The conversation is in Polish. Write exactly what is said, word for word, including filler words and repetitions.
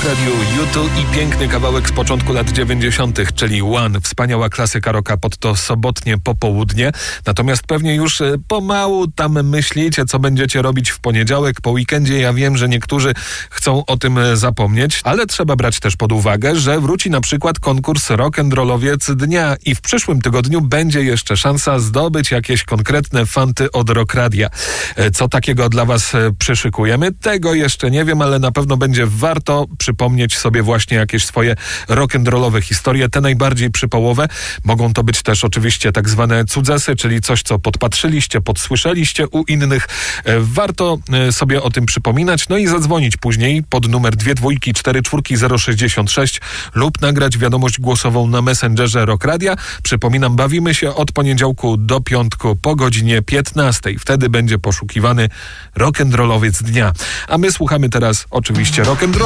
Radiu U dwa i piękny kawałek z początku lat dziewięćdziesiątych, czyli One. Wspaniała klasyka rocka pod to sobotnie popołudnie. Natomiast pewnie już pomału tam myślicie, co będziecie robić w poniedziałek, po weekendzie. Ja wiem, że niektórzy chcą o tym zapomnieć, ale trzeba brać też pod uwagę, że wróci na przykład konkurs Rock'n'Rollowiec Dnia i w przyszłym tygodniu będzie jeszcze szansa zdobyć jakieś konkretne fanty od Rock Radia. Co takiego dla was przyszykujemy? Tego jeszcze nie wiem, ale na pewno będzie warto przypomnieć sobie właśnie jakieś swoje rock'n'rollowe historie, te najbardziej przypałowe. Mogą to być też oczywiście tak zwane cudzesy, czyli coś, co podpatrzyliście, podsłyszeliście u innych. Warto sobie o tym przypominać, no i zadzwonić później pod numer dwie dwójki cztery czwórki zero sześćdziesiąt sześć lub nagrać wiadomość głosową na Messengerze Rock Radia. Przypominam, bawimy się od poniedziałku do piątku po godzinie piętnastej. Wtedy będzie poszukiwany rock'n'rollowiec dnia. A my słuchamy teraz oczywiście rock'n'roll.